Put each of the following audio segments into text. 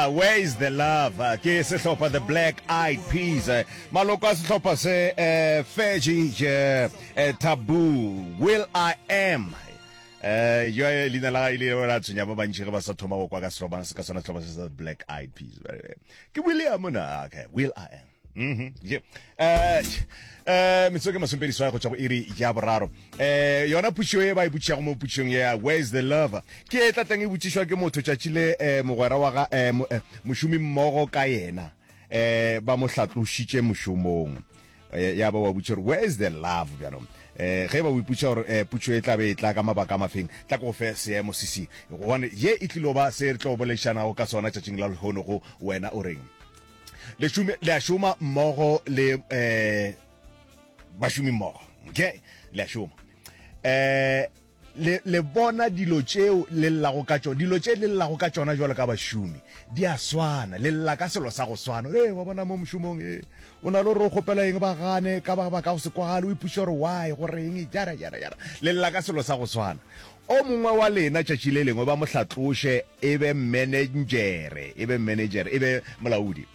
Where is the love? Ke sehlopha the Black Eyed Peas. Maloko a sehlopha se Fergie Taboo. Will I Am. Yo lina la ile ra tsunya ba bantshi ba sa thoma go kwa ka sehlopha se ka sona sehlopha se Black Eyed Peas. Ke William na okay, Will I Am. Yeah. Mitsoke masompediso go tswa go iri ya boraro. Yona putsho e ba e butshang mo putshong ya Where's the Love? Ke tla teng e butsishwa ke motho tšatšile mogwera wa ga mošomi mmogo ka yena. Ba mo hlatlošitše mošomong. Ya ba wa butša Where's the Love bjalo. Ge ba o iputša gore putso e tla be e tla ka mabaka mafeng tla go fe seemo sisi gone ye e tlilo ba se re tlo bolešanago ka sona tšatšing la lehono go wena o reng le a šoma mmogo le bašomi mmogo okay le a šoma le bona dilo tšeo le llago ka tšona dilo tše le llago ka tšona jwalo ka bašomi di a swana le lla ka selo sa go swana wa bona mo mošomong o na le re o kgopela eng ba gane ka ba ka go se kwagale o iputša gore why gore eng jara le lla ka selo sa go swana o mongwe wa lena tšatši le lengwe ba mo hlatloše e be manager e be molaodi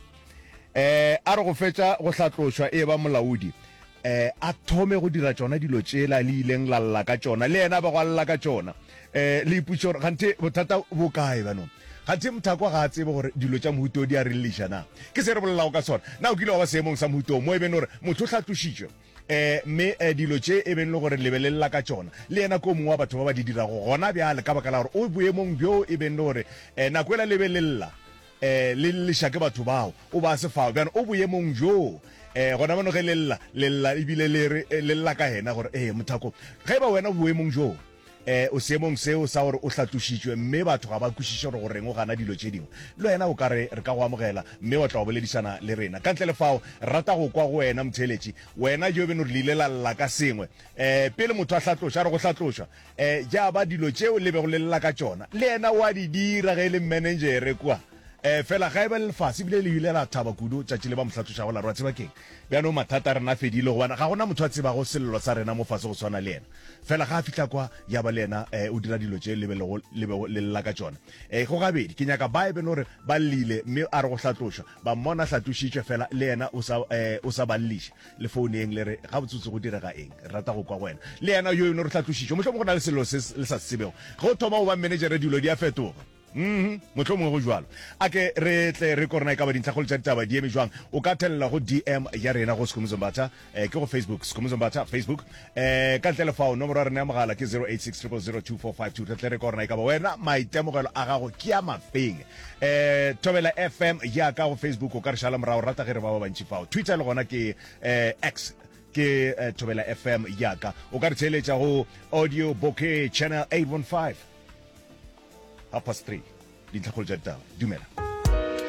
a re go fetša go hlatlošwa e ba molaodi a thome go dira tšona dilo tšela le ileng la lla ka tšona le yena ba go lla ka tšona le iputša gore gante bothata bo kae banong gante mothako ga a tsebe gore dilo tša mohuto di a re lleša na ke se re bolelago ka sona na o kile wa ba seemong sa mohuto mo e bene gore motho o hlatlošitšwe mme dilo tše e bene le gore lebelela ka tšona le yena ko mongwe wa batho ba ba di dirago gona bjale ka baka la gore o boemong bjo e bene le gore nako ela lebelela le leša ke batho bao o ba sefao bjana o boemong jo gona bano ge lella ebile le lla ka hena gore mothako ge ba wena boemong jo o seemong seo sa gore o hlatlošitšwe mme batho ga ba kwešiše gore goreng o gana dilo tše dingwe le wena o ka re ka go amogela mme wa tla go boledišana le rena ka ntle le fao rata go kwa go wena motheletši wena jo bene re le ile la lla ka sengwe pele motho a hlatloša a re go hlatlošwa ja ba dilo tšeo le be go le lla ka tšona le yena wa di dira ge e le managere kwa fela ga e ba lefase ebile le ile la thaba kudu tšatši le ba motlhatlošago la re wa tseba keng bjano mathata a rena a fedile gobana ga gona motho a tsebago selelo sa rena mo fase go swana le yena fela ga a fitlha kwa ya ba le yena o dira dilo tše le lla ka tšona go gabedi ke nyaka ba e bene gore ba llele mme a re go hlatlošwa ba mmona hlatlošitšwe fela le yena o sa ba lleše le founeng le re ga botsotse go direga eng rata go kwa go wena le yena yo eno re hlatlošitšwe motlho mo go na le selelo se le sa se tsebego go thoma go ba managere dilo di a fetoga motlho mongwe go jwalo a ke re tle re korona e ka ba dintlhagolo tša ditaba di eme jwang o ka thelela go dm ya rena go Skhumbuzo Mbatha ke go facebook Skhumbuzo Mbatha facebook ka ntle le fao nomoro ya rena ya mogala ke 086 0002452 tle re korona e ka ba wena maitemogelo a gago ke ya mafeng Thobela FM ya ka go facebook o ka re šala morago rata ge re ba bantši fao twitter le gona ke x ke Thobela FM ya ka o ka re theletša go audio bouquet channel 815 3 dintlhagolo tša ditaba dumela